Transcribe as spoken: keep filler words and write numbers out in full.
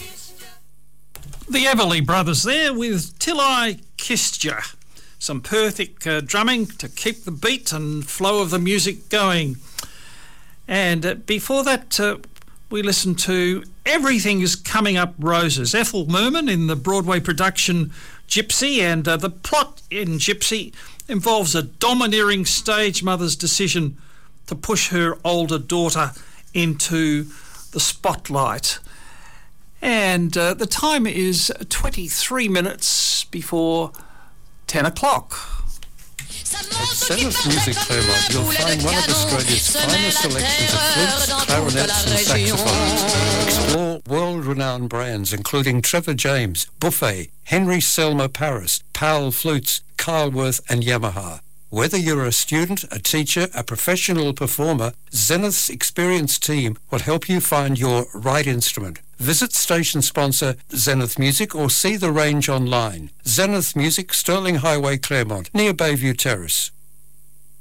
The Everly Brothers there with Till I Kissed Ya. Some perfect uh, drumming to keep the beat and flow of the music going. And uh, before that, uh, we listened to Everything Is Coming Up Roses. Ethel Merman in the Broadway production Gypsy, and uh, the plot in Gypsy involves a domineering stage mother's decision to push her older daughter into the spotlight. And uh, the time is twenty-three minutes before ten o'clock. At Zenith Music Claremont, you'll find one of Australia's finest selections of flutes, clarinets and saxophones. Explore world-renowned brands including Trevor James, Buffet, Henry Selmer Paris, Powell Flutes, Carlworth and Yamaha. Whether you're a student, a teacher, a professional performer, Zenith's experienced team will help you find your right instrument. Visit station sponsor Zenith Music or see the range online. Zenith Music, Sterling Highway, Claremont, near Bayview Terrace.